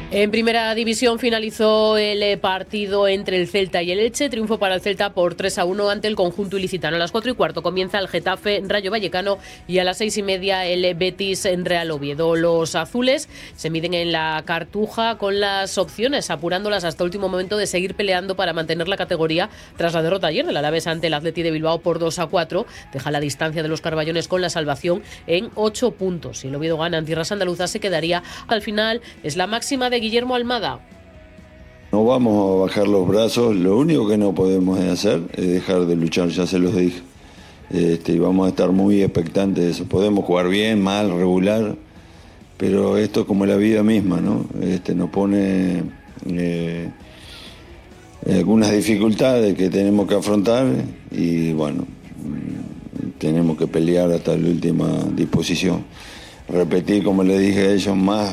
En primera división finalizó el partido entre el Celta y el Elche. Triunfo para el Celta por 3-1 ante el conjunto ilicitano. A las 4:15 comienza el Getafe Rayo Vallecano y a las 6:30 el Betis en Real Oviedo. Los azules se miden en la Cartuja con las opciones, apurándolas hasta el último momento de seguir peleando para mantener la categoría tras la derrota ayer del Alavés ante el Athletic de Bilbao por 2-4. Deja la distancia de los carballones con la salvación en 8 puntos. Si el Oviedo gana en tierras andaluzas se quedaría al final. Es la máxima de Guillermo Almada. No vamos a bajar los brazos, lo único que no podemos hacer es dejar de luchar, ya se los dije. Y vamos a estar muy expectantes de eso. Podemos jugar bien, mal, regular, pero esto es como la vida misma, ¿no? Nos pone algunas dificultades que tenemos que afrontar y bueno, tenemos que pelear hasta la última disposición. Repetí, como le dije a ellos, más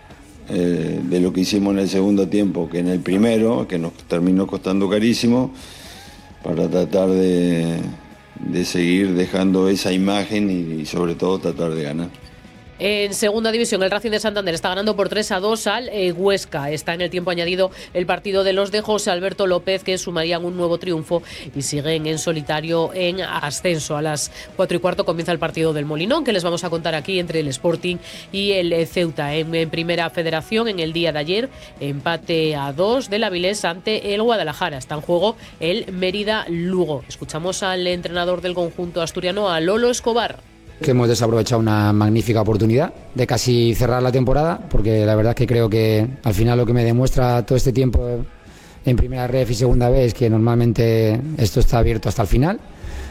de lo que hicimos en el segundo tiempo que en el primero, que nos terminó costando carísimo, para tratar de seguir dejando esa imagen y sobre todo tratar de ganar. En segunda división, el Racing de Santander está ganando por 3-2 al Huesca. Está en el tiempo añadido el partido de los de José Alberto López, que sumarían un nuevo triunfo y siguen en solitario en ascenso. A las 4:15 comienza el partido del Molinón, que les vamos a contar aquí entre el Sporting y el Ceuta. En primera federación, en el día de ayer, empate a 2 del Avilés ante el Guadalajara. Está en juego el Mérida-Lugo. Escuchamos al entrenador del conjunto asturiano, a Lolo Escobar. Que hemos desaprovechado una magnífica oportunidad de casi cerrar la temporada, porque la verdad es que creo que al final lo que me demuestra todo este tiempo en primera ref y segunda vez es que normalmente esto está abierto hasta el final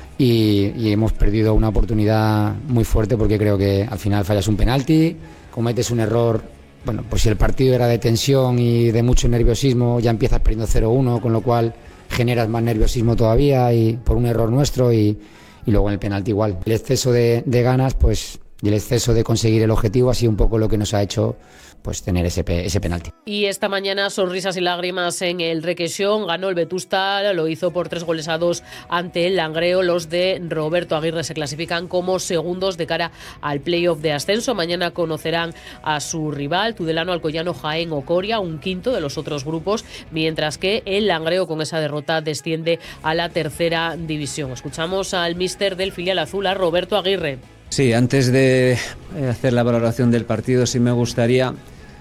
y hemos perdido una oportunidad muy fuerte, porque creo que al final fallas un penalti, cometes un error. Bueno, pues si el partido era de tensión y de mucho nerviosismo, ya empiezas perdiendo 0-1, con lo cual generas más nerviosismo todavía y por un error nuestro y luego en el penalti igual. El exceso de ganas, pues, y el exceso de conseguir el objetivo ha sido un poco lo que nos ha hecho pues tener ese penalti. Y esta mañana sonrisas y lágrimas en el Requesión. Ganó el Vetusta, lo hizo por 3-2 ante el Langreo. Los de Roberto Aguirre se clasifican como segundos de cara al playoff de ascenso. Mañana conocerán a su rival, Tudelano, Alcoyano, Jaén o Coria, un quinto de los otros grupos, mientras que el Langreo con esa derrota desciende a la tercera división. Escuchamos al míster del filial azul, a Roberto Aguirre. Sí, antes de hacer la valoración del partido, sí me gustaría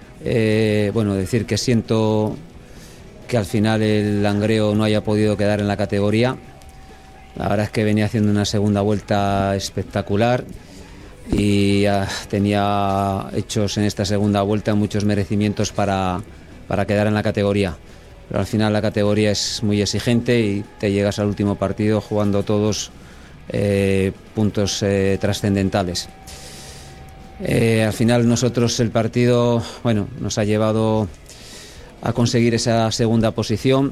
decir que siento que al final el Langreo no haya podido quedar en la categoría. La verdad es que venía haciendo una segunda vuelta espectacular y tenía hechos en esta segunda vuelta muchos merecimientos para quedar en la categoría. Pero al final la categoría es muy exigente y te llegas al último partido jugando todos puntos trascendentales. Al final nosotros el partido nos ha llevado a conseguir esa segunda posición.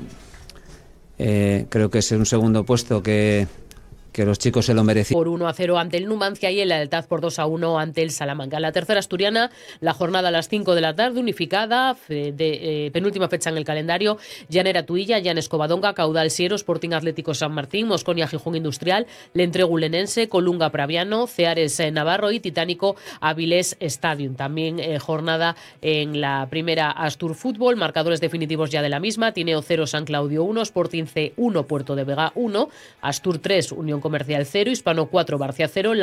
Creo que es un segundo puesto que los chicos se lo merecían. Por 1-0 ante el Numancia y el Lealtad por 2-1 ante el Salamanca. La tercera asturiana, la jornada a las 5 de la tarde, unificada, penúltima fecha en el calendario. Llanera Tuilla, Llanes Covadonga, Caudal Siero, Sporting Atlético San Martín, Mosconia Gijón Industrial, Lentregu Lenense, Colunga Praviano, Ceares Navarro y Titánico Avilés Stadium. También jornada en la primera Astur Fútbol, marcadores definitivos ya de la misma. Tineo 0, San Claudio 1, Sporting C 1, Puerto de Vega 1, Astur 3, Unión Comercial 0, Hispano 4, Barcia 0,